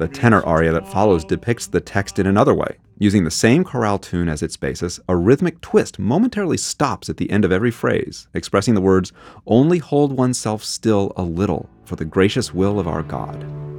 The tenor aria that follows depicts the text in another way. Using the same chorale tune as its basis, a rhythmic twist momentarily stops at the end of every phrase, expressing the words, "Only hold oneself still a little for the gracious will of our God."